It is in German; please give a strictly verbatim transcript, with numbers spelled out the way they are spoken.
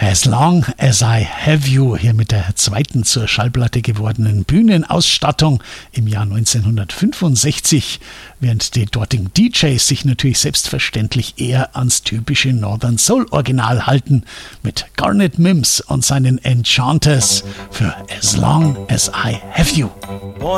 As Long As I Have You, hier mit der zweiten zur Schallplatte gewordenen Bühnenausstattung im Jahr neunzehnhundertfünfundsechzig, während die dortigen D Js sich natürlich selbstverständlich eher ans typische Northern Soul Original halten, mit Garnet Mims und seinen Enchanters für As Long As I Have You.